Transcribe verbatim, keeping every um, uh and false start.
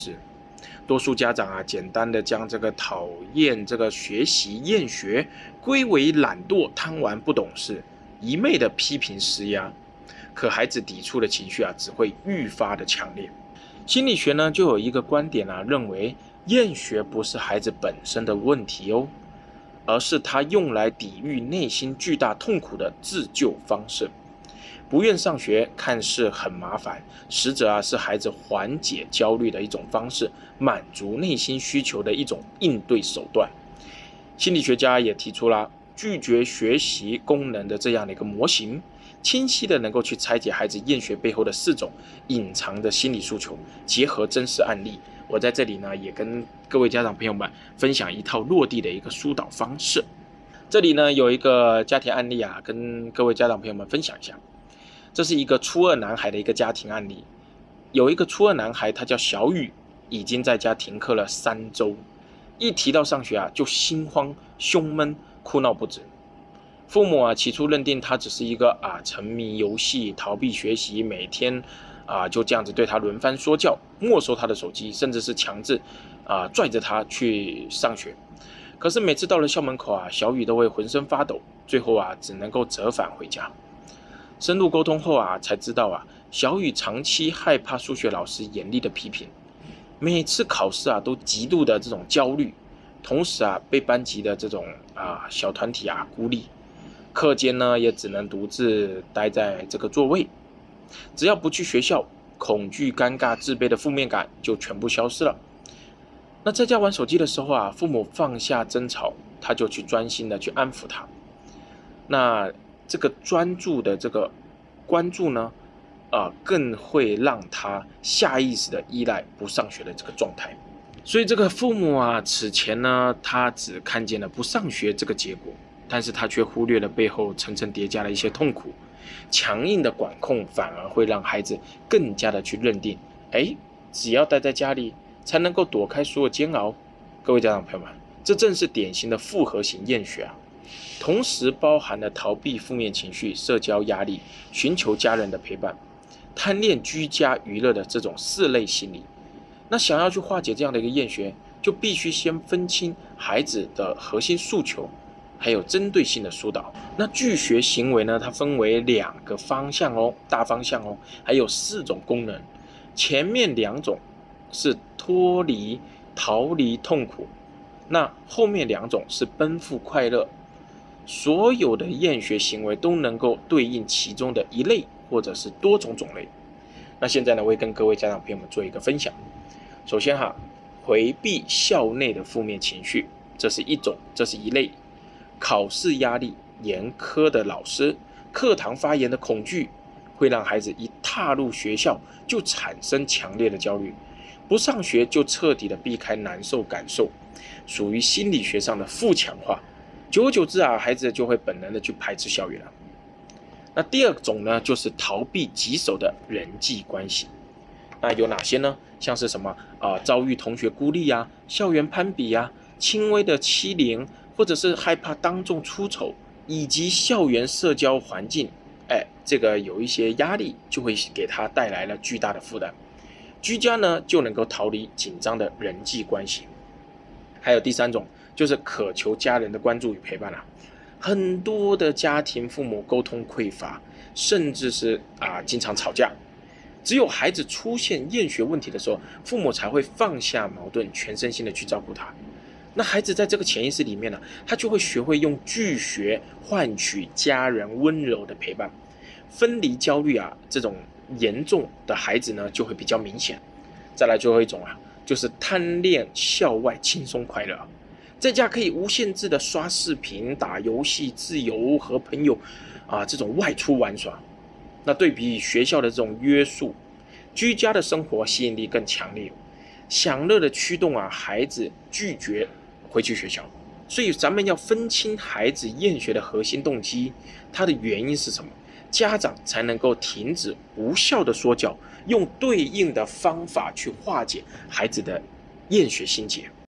多数家长啊，简单的将这个讨厌这个学习厌学归为懒惰、贪玩、不懂事，一昧的批评施压，可孩子抵触的情绪啊，只会愈发的强烈。心理学呢，就有一个观点啊，认为厌学不是孩子本身的问题哦，而是他用来抵御内心巨大痛苦的自救方式。不愿上学看似很麻烦，实则啊是孩子缓解焦虑的一种方式，满足内心需求的一种应对手段。心理学家也提出了拒绝学习功能的这样的一个模型，清晰的能够去拆解孩子厌学背后的四种隐藏的心理诉求，结合真实案例，我在这里呢也跟各位家长朋友们分享一套落地的一个疏导方式。这里呢有一个家庭案例啊，跟各位家长朋友们分享一下。这是一个初二男孩的一个家庭案例。有一个初二男孩，他叫小雨，已经在家停课了三周，一提到上学啊，就心慌、胸闷、哭闹不止。父母啊，起初认定他只是一个啊沉迷游戏、逃避学习，每天啊就这样子对他轮番说教，没收他的手机，甚至是强制啊拽着他去上学。可是每次到了校门口啊，小雨都会浑身发抖，最后啊只能够折返回家。深入沟通后啊，才知道啊，小雨长期害怕数学老师严厉的批评，每次考试啊都极度的这种焦虑，同时啊被班级的这种啊小团体啊孤立，课间呢也只能独自待在这个座位。只要不去学校，恐惧、尴尬、自卑的负面感就全部消失了。那在家玩手机的时候啊，父母放下争吵，他就去专心的去安抚他。那这个专注的这个关注呢，啊、呃，更会让他下意识的依赖不上学的这个状态。所以这个父母啊，此前呢，他只看见了不上学这个结果，但是他却忽略了背后层层叠加的一些痛苦。强硬的管控反而会让孩子更加的去认定，哎，只要待在家里，才能够躲开所有煎熬。各位家长朋友们，这正是典型的复合型厌学啊。同时包含了逃避负面情绪、社交压力、寻求家人的陪伴、贪恋居家娱乐的这种四类心理。那想要去化解这样的一个厌学，就必须先分清孩子的核心诉求，还有针对性的疏导。那拒学行为呢，它分为两个方向哦，大方向哦，还有四种功能。前面两种是脱离、逃离痛苦，那后面两种是奔赴快乐。所有的厌学行为都能够对应其中的一类或者是多种种类。那现在呢，我会跟各位家长朋友们做一个分享。首先哈，回避校内的负面情绪，这是一种，这是一类。考试压力、严苛的老师、课堂发言的恐惧，会让孩子一踏入学校就产生强烈的焦虑，不上学就彻底的避开难受感受，属于心理学上的负强化。久而久之啊，孩子就会本能的去排斥校园了。那第二种呢，就是逃避棘手的人际关系。那有哪些呢？像是什么啊、呃，遭遇同学孤立啊，校园攀比啊，轻微的欺凌，或者是害怕当众出丑，以及校园社交环境，哎，这个有一些压力，就会给他带来了巨大的负担。居家呢，就能够逃离紧张的人际关系。还有第三种，就是渴求家人的关注与陪伴啊。很多的家庭父母沟通匮乏，甚至是啊经常吵架。只有孩子出现厌学问题的时候，父母才会放下矛盾，全身心的去照顾他。那孩子在这个潜意识里面呢，他就会学会用拒学换取家人温柔的陪伴。分离焦虑啊，这种严重的孩子呢，就会比较明显。再来最后一种啊，就是贪恋校外轻松快乐。在家可以无限制的刷视频、打游戏，自由和朋友啊这种外出玩耍。那对比学校的这种约束，居家的生活吸引力更强烈，享乐的驱动啊孩子拒绝回去学校。所以咱们要分清孩子厌学的核心动机，它的原因是什么，家长才能够停止无效的说教，用对应的方法去化解孩子的厌学心结。